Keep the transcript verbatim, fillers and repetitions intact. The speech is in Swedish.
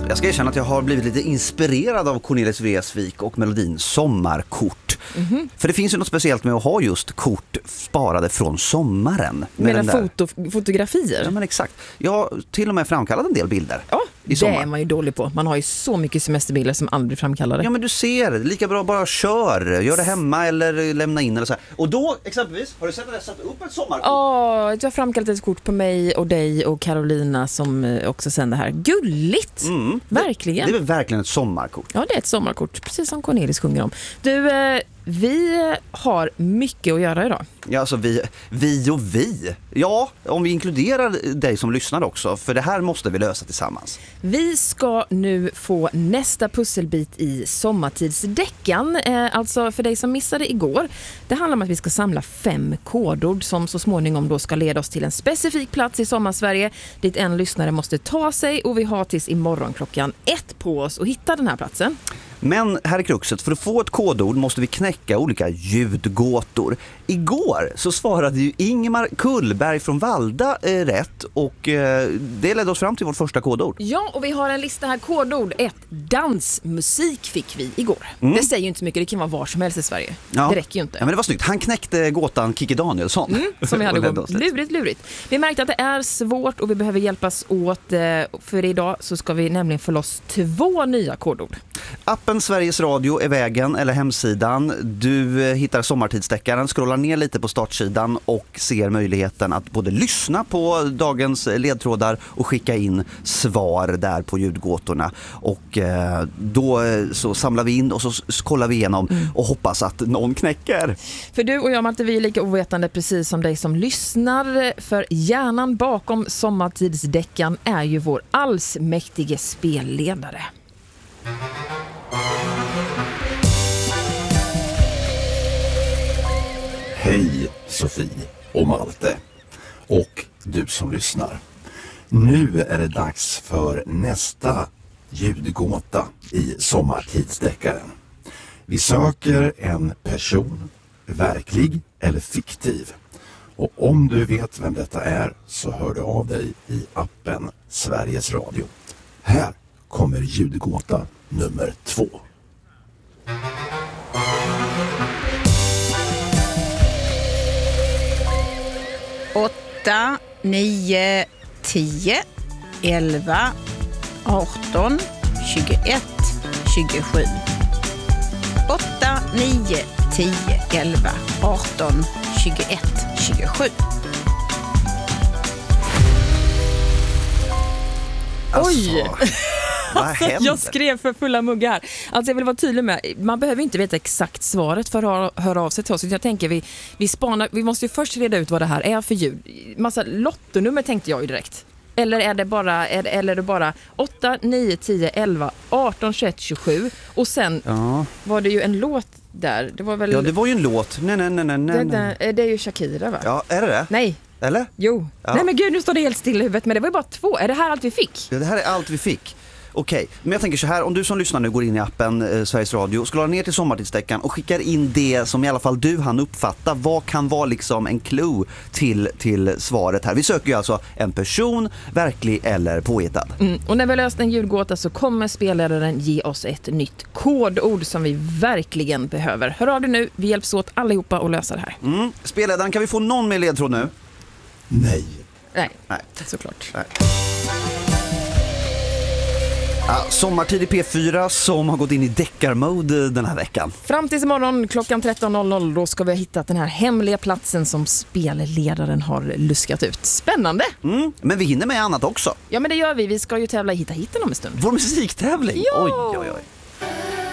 Jag ska erkänna att jag har blivit lite inspirerad av Cornelis Vreeswijk och melodin Sommarkort. Mm-hmm. För det finns ju något speciellt med att ha just kort sparade från sommaren. Med med foto, fotografier? Ja, men exakt. Jag har till och med framkallat en del bilder. Ja, i det är man ju dålig på. Man har ju så mycket semesterbilder som aldrig framkallade. Ja, men du ser. Lika bra bara kör. Gör det hemma eller lämna in eller så här. Och då, exempelvis, har du sett att jag satt upp ett sommarkort? Ja, jag har framkallat ett kort på mig och dig och Carolina som också sänder här. Gulligt! Mm. Verkligen. Det, det är verkligen ett sommarkort. Ja, det är ett sommarkort. Precis som Cornelis sjunger om. Du, eh, vi har mycket att göra idag. Ja, alltså vi, vi och vi. Ja, om vi inkluderar dig som lyssnar också. För det här måste vi lösa tillsammans. Vi ska nu få nästa pusselbit i sommartidsdeckan. Eh, alltså för dig som missade igår. Det handlar om att vi ska samla fem kodord som så småningom då ska leda oss till en specifik plats i Sommarsverige dit en lyssnare måste ta sig. Och vi har tills imorgon klockan ett på oss att hitta den här platsen. Men här är kruxet, för att få ett kodord måste vi knäcka olika ljudgåtor. Igår så svarade ju Ingemar Kullberg från Valda eh, rätt och eh, det ledde oss fram till vårt första kodord. Ja, och vi har en lista här, kodord ett. Dansmusik fick vi igår. Mm. Det säger ju inte så mycket, det kan vara var som helst i Sverige. Ja. Det räcker ju inte. Ja, men det var snyggt. Han knäckte gåtan Kikki Danielsson. Mm, som vi hade igår. Lurigt, lurigt. Vi märkte att det är svårt och vi behöver hjälpas åt, för idag så ska vi nämligen få loss två nya kodord. Appen Sveriges Radio är vägen, eller hemsidan. Du hittar sommartidsdeckaren, scrollar ner lite på startsidan och ser möjligheten att både lyssna på dagens ledtrådar och skicka in svar där på ljudgåtorna. Och eh, då så samlar vi in och så kollar vi igenom mm. och hoppas att någon knäcker. För du och jag, Malte, vi är lika ovetande precis som dig som lyssnar. För hjärnan bakom sommartidsdeckan är ju vår allsmäktige spelledare. Hej Sofie och Malte och du som lyssnar. Nu är det dags för nästa ljudgåta i sommartidsdeckaren. Vi söker en person, verklig eller fiktiv. Och om du vet vem detta är så hör du av dig i appen Sveriges Radio. Här kommer ljudgåta nummer två. åtta, nio, tio, elva, arton, tjugoett, tjugosju. åtta, nio, tio, elva, arton, tjugoett, tjugosju. Alltså, oj! Vad händer? Jag skrev för fulla muggar. Alltså jag vill vara tydlig med, man behöver inte veta exakt svaret för att höra av sig till oss. Jag tänker vi, vi spanar, vi måste ju först reda ut vad det här är för ljud. Massa lottonummer tänkte jag ju direkt. Eller är det bara, är det, eller är det bara åtta, nio, tio, elva, arton, tjugoett, tjugosju och sen ja. Var det ju en låt där. Det var väl... Ja, det var ju en låt. Nej, nej, nej, nej, nej. Det, det, det är ju Shakira, va? Ja, är det det? Nej. Eller? Jo. Ja. Nej men gud, nu står det helt still i huvudet. Men det var ju bara två. Är det här allt vi fick? Ja, det här är allt vi fick. Okej, men jag tänker så här, om du som lyssnar nu går in i appen eh, Sveriges Radio, scrollar ner till sommartidsdeckan och skickar in det som i alla fall du hann uppfatta. Vad kan vara liksom en clue till, till svaret här? Vi söker ju alltså en person, verklig eller påhittad. Mm, och när vi har löst en ljudgåta så kommer spelledaren ge oss ett nytt kodord som vi verkligen behöver. Hör av dig nu, vi hjälps åt allihopa att lösa det här. Mm. Spelledaren, kan vi få någon med ledtråd nu? Nej. Nej, Nej. såklart. Nej. Ja, sommartid i P fyra som har gått in i deckarmode den här veckan. Fram tills imorgon klockan tretton noll noll då ska vi ha hittat den här hemliga platsen som spelledaren har luskat ut. Spännande! Mm, men vi hinner med annat också. Ja, men det gör vi. Vi ska ju tävla i Hitta Hitten om en stund. Vår musiktävling? Ja. Oj, oj, oj.